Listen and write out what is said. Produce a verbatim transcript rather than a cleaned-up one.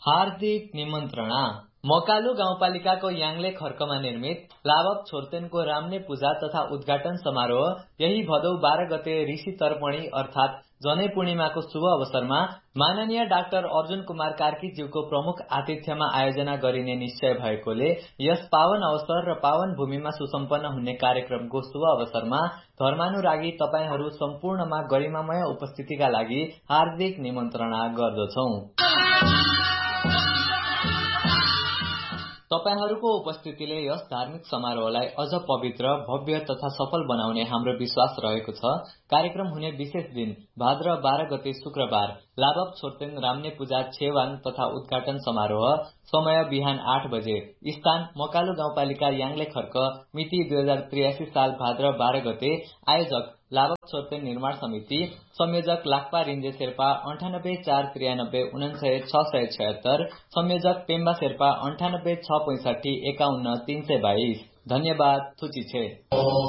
हार्दिक निमन्त्रणा। मकालु गाउँपालिकाको याङले खर्कमा निर्मित लाभप छोर्तेनको रामने पूजा तथा उद्घाटन समारोह यही भदौ बाह्र गते ऋषि तर्पणी अर्थात जनै पूर्णिमाको शुभ अवसरमा माननीय डाक्टर अर्जुन कुमार कार्कीज्यूको प्रमुख आतिथ्यमा आयोजना गरिने निश्चय भएकोले यस पावन अवसर र पावन भूमिमा सुसम्पन्न हुने कार्यक्रमको शुभ अवसरमा धर्मानुरागी तपाईहरू सम्पूर्णमा गरिमामय उपस्थितिका लागि हार्दिक निमन्त्रणा गर्दछौं। तपाईहरूको उपस्थितिले यस धार्मिक समारोहलाई अझ पवित्र, भव्य तथा सफल बनाउने हाम्रो विश्वास रहेको छ। कार्यक्रम हुने विशेष दिन भाद्र बाह्र गते शुक्रबार लाभप छोर्तेन रामने पूजा छेवाङ तथा उद्घाटन समारोह समय बिहान आठ बजे, स्थान मकालु गाउँपालिका याङले खर्क, मिति दुई हजार त्रियासी साल भाद्र बाह्र गते। आयोजक लाभप छोर्तेन निर्माण समिति, संयोजक लाक्पा रिन्जे शेर्पा अन्ठानब्बे चार त्रियानब्बे उनान्सय छ सय छयत्तर, संयोजक पेम्बा शेर्पा अन्ठानब्बे छ पैंसठी एकाउन्न तीन सय बाइस। धन्यवाद। थुची छे।